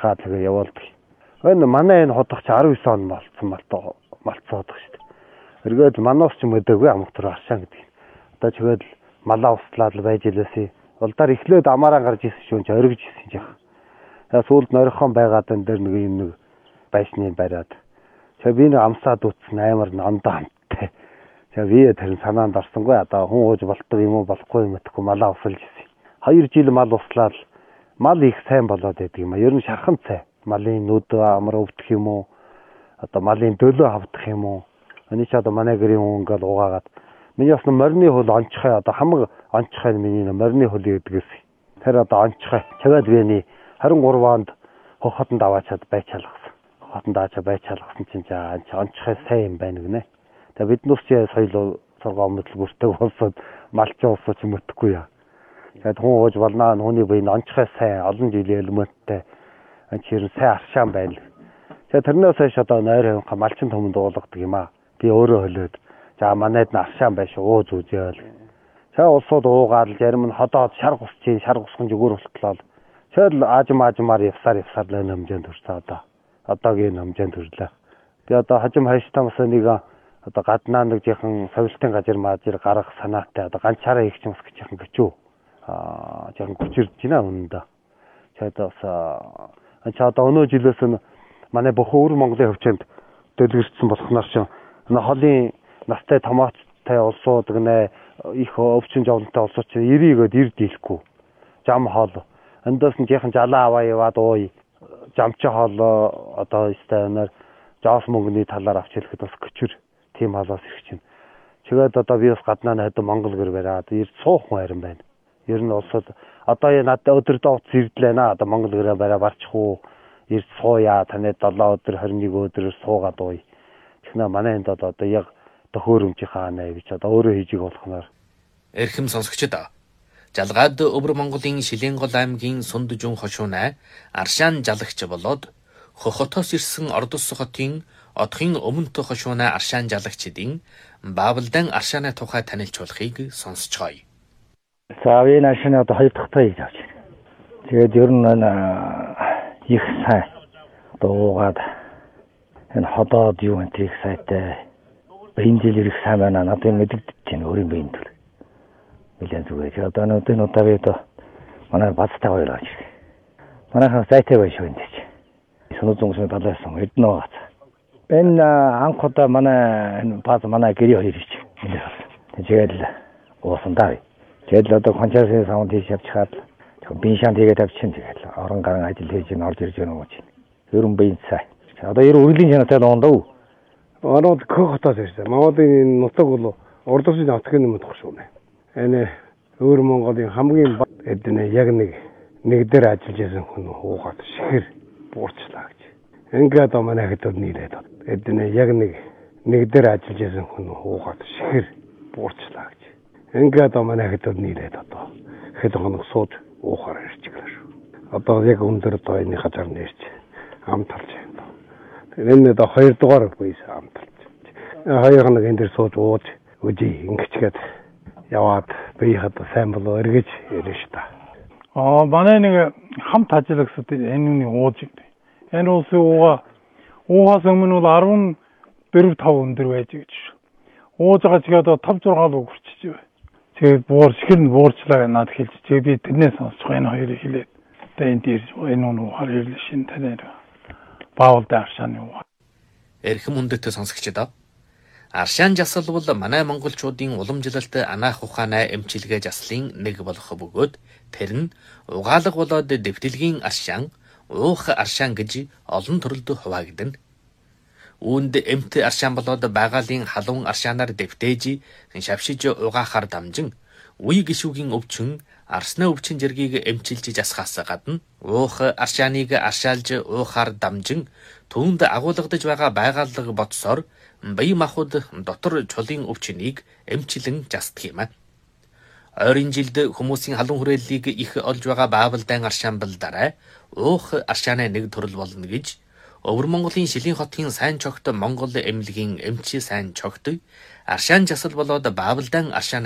хаа тэгээ явуулдаг. Энэ манай энэ ходох чи 19 он болцсон малцоодог шүү дээ. Эргээд манаас ч мөдөөгүй амгтөр аршаа гэдэг. Одоо чигээд малаа услаад байж илээсэй. Улдаар эхлээд амаараа гарч ирсэн шүү чи оргиж ирсэн жаах. Тэгээ сүүлд нойрхон байгаад энэ дээр нэг байшны бариад. Тэгээ би нэг амсаад үтсэн амар ондоо хамттай. Тэгээ би тэр санаанд орсонгүй одоо хүн ууж болтго юм уу болохгүй юм гэхгүй малаа усалж ирсэн. 2 жил мал услаад мал их сайн болоод байдаг юм а. Ер нь шархан цай. Малын нүд амар өвдөх юм уу? Одоо малын дөлөө хавдах юм уу? Эний ч одоо манай гэрийн хүн ингээл угаагаад миний бас морины хөл онцхой одоо хамаг онцхой миний морины хөл гэдгээс тэр одоо онцхой чагаад биений 23 онд хохотонд аваачаад байчаалгасан. Хохотонд аваачаа байчаалгасан чинь онцхой сайн юм байна гинэ. Тэгээ бид нүс чи соёл сургууль мэтэл бүртэг болсод малч уусууч мөтөхгүй яа. Тэгээд хүн ууж болно нүуний бие онцхой сайн олон жилийн элементтэй чир сайн аршаан байна. Тэгээд тэрнээс хойш одоо нойр хавха малчин төмөнд уулгадаг юм аа. Би өөрөө хөлөөд за манайд нь аршаан байш ууз үзээл. Цаа улсууд уугаал зарим нь ходоод шар гусчин шар гусхан зүгөр болтлоо. Тэгэл аажмаар явсаар л хэмжээнд төрсөн одоогийн хэмжээнд төрлөө. Би одоо хажим хайштамаас нэг одоо гаднаа нэг жоохон совилтын газар маажир гарах санаатай одоо ганцаараа их юмс гэж яхан гिचүү. Жоохон хүчирж байна үнэндээ. Цаадаас одоо өнөө жилээс нь манай бохоо өвөр Монголын хөвчөнд дэлгэрсэн болохноор чинь холын настай томааттай улсууд гэнэ их өвчин жавлантай улсууд чинь ирээгээд ирд дийлэхгүй. Жам хоол эндээс нь жоохон жалаа аваа яваад ууй. Жамч хоол одоо стайнаар жаос мөнгөний талаар авч хэлэхэд бас гिचэр тийм халаас ирэх чинь. Чигээд одоо би бас гаднаа найдан Монгол гэр бариад ирд суух хүн харин байна. Ер нь улсууд одоо надад өдөр дооц ирдлээ одоо Монгол гэрээ бариа барчих уу ирд сууя танай 7 өдөр 21 өдөр суугаад ууй. Тэгнэ манай энд одоо яг төхөөрөмжийн хаана гэж одоо өөрөө хийж болохноор эрхэм сонсогчдоо жалгаад Өвөр Монголын Шилэнгол аймгийн Сундужун хошуунай аршаан жалагч болоод хохотоос ирсэн Ордос хотын Отхын өмнөд хошуунай аршаан жалагчдын Баавалдан аршааны тухай танилцуулахыг сонсцгоё. За энэ аршааны одоо 2 дахь тоо хийж авч байна. Тэгээд ер нь их сайн дуугаад энэ ходоод юу энэ их сайтай бинжил ирэх сайн байна надад мэдэгдэж байна өөрийн биеийн төл. Нэлээд зүгээр. Одоо энэ удаа би одоо манай бацтай хоёр авч ирсэн. Манайхан сайтай байж шүү энэ. Сонод зөнгөсөн талаасан эднэ бац. Энэ анх удаа манай бац манай гэрээ хоёр ирж. Тэгээд уусан даа. Тэгээд одоо кончасын саунд хийж авчихад биншан тэгээд авчихын тэгээд орон гарan ажил хийж орж ирж байна уу чинь. Ерөн биеийн цай. Одоо ер үргэлийн чанартай ондоо. Ороод хохотоос ирсэн. Монголын нутаг бол Ордосын нутгийн юм тохшоонэ. Энэ Өвөр Монголын хамгийн эднэ яг нэг дээр ажиллаж байсан хүн уугаад шихэр буурчлаа гэж. Ингээд манай хэд нийлээд эднэ яг нэг дээр ажиллаж байсан хүн уугаад шихэр буурчлаа гэж. Ингээд манай хэд нийлээд одоо хэд хоног сууд уухаар ирчихлээ шүү. Одоо яг өндөр одоо энэ газар нэрч ам талж байна. Энэ одоо 2 дугаар буйс ам талж. Хоёр хоног энэ дэр сууд ууж үжи ингэчгээд яваад биехэд сайн болоо эргэж ирэн ш та. Манай нэг хамт ажиллагчид энэ ууж байна. Энэ улсын уугаас өмнө бол 14-5 өндөр байж гэж. Ууж байгаа чигээд 5-6 луг хүрчиж байна. Тэгээд шихэр нь буурчлаа надад хэлж би тэрнээс сонсох энэ хоёрыг хэлээд энэ дээр энэ ухаар ирлээ шин танаар Баавалдан аршааны уу. Эрхэм хүндэт сонсогчдоо аршаан жасал бол манай монголчуудын уламжлалт анаах ухаанай эмчилгээ заслын нэг болох бөгөөд тэр нь угаалга болоод дэвтэлгийн аршаан, уух аршаан гэж олон төрөлд хуваагдана. Үүнд эмт аршаан болоод байгалийн халуун аршаанаар дэвтээж шавшиж угаахаар дамжин үе гişүүгийн өвчин арсны өвчин зэргийг эмчилж засахаас гадна уух аршааныг аршаалж уухаар дамжин түүнд агуулгадж байгаа байгаллага бодсоор бие махбод дотор чулын өвчнийг эмчилэн засдаг юм. Ойрын жилд хүмүүсийн халуун хүрээллийг их олж байгаа Баавалдан аршаан бол дараа уух аршааны нэг төрөл болно гэж Өвөр Монголын Шилэн хотын сайн чогт Монгол эмнэлгийн эмч сайн чогт аршаан жасал болоод Баавалдан аршааны